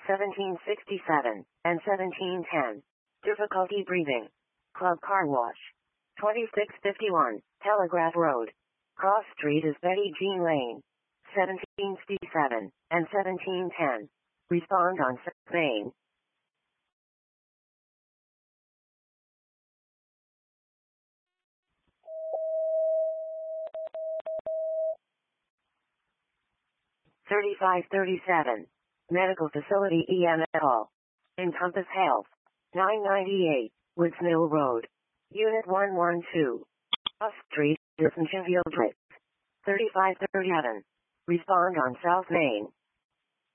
1767, and 1710. Difficulty breathing. Club Car Wash. 2651, Telegraph Road. Cross Street is Betty Jean Lane. 1767, and 1710. Respond on Main. $35.37. Medical Facility EM et al. Encompass Health. 998, Woods Mill Road. Unit 112. Cross Street, Field Drift. 3537. Respond on South Main.